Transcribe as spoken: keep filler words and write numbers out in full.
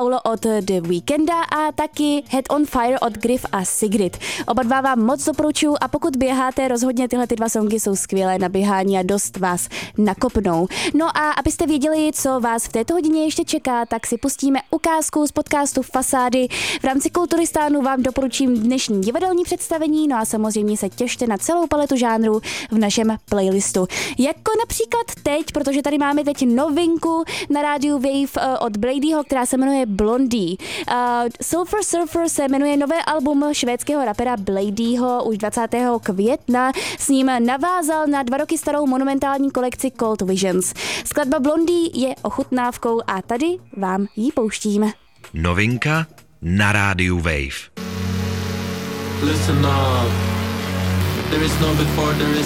Soul od The Weeknda a taky Head on Fire od Griff a Sigrid. Oba dva vám moc doporučuju a pokud běháte, rozhodně tyhle ty dva songy jsou skvělé na běhání a dost vás nakopnou. No a abyste věděli, co vás v této hodině ještě čeká, tak si pustíme ukázku z podcastu Fasády. V rámci Kulturistánu vám doporučím dnešní divadelní představení, no a samozřejmě se těšte na celou paletu žánrů v našem playlistu. Jako například teď, protože tady máme teď novinku na rádiu Wave od Bladyho, která se jmenuje Blondie. Uh, Sulfur Surfer se jmenuje nové album švédského rapera Bladyho už dvacátého května. S ním navázal na dva roky starou monumentální kolekci Cold Visions. Skladba Blondie je ochutnávkou a tady vám ji pouštíme. Novinka na rádiu Wave. Listen up. There is no before, there is